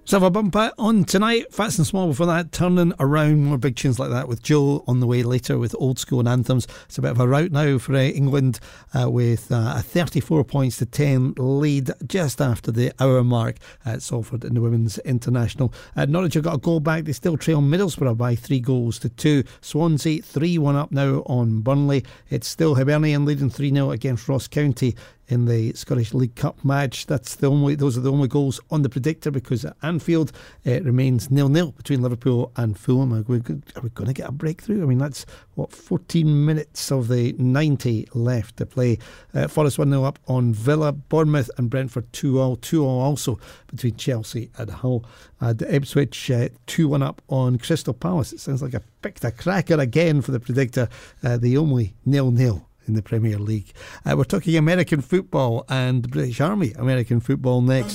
So have a bumper on tonight. Fats and Small before that. Turning around, more big tunes like that with Joe on the way later with old school and anthems. It's a bit of a rout now for England with a 34 points to 10 lead just after the hour mark at Salford in the Women's International. Norwich have got a goal back. They still trail Middlesbrough by 3-2. Swansea 3-1 up now on Burnley. It's still Hibernian leading 3-0 against Ross County in the Scottish League Cup match. Those are the only goals on the predictor, because at Anfield it remains 0-0 between Liverpool and Fulham. Are we going to get a breakthrough? I mean, that's 14 minutes of the 90 left to play. Forest 1-0 up on Villa. Bournemouth and Brentford 2-2 also between Chelsea and Hull. Ipswich 2-1 up on Crystal Palace. It sounds like I picked a cracker again for the predictor. The only 0-0 in the Premier League. We're talking American football and the British Army American football next.